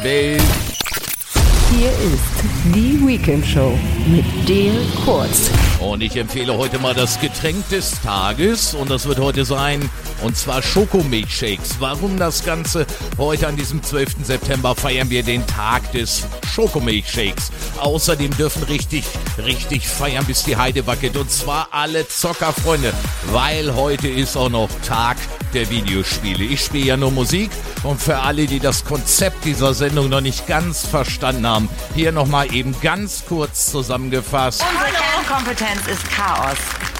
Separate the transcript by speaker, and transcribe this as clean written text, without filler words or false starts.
Speaker 1: Welt.
Speaker 2: Hier ist die Weekend Show mit Dale Kurz.
Speaker 1: Und ich empfehle heute mal das Getränk des Tages. Und das wird heute sein, und zwar Schokomilchshakes. Warum das Ganze? Heute an diesem 12. September feiern wir den Tag des Schokomilchshakes. Außerdem dürfen richtig feiern, bis die Heide wackelt. Und zwar alle Zockerfreunde, weil heute ist auch noch Tag der Videospiele. Ich spiele ja nur Musik. Und für alle, die das Konzept dieser Sendung noch nicht ganz verstanden haben, hier nochmal eben ganz kurz zusammengefasst.
Speaker 3: Unsere Kernkompetenz ist Chaos.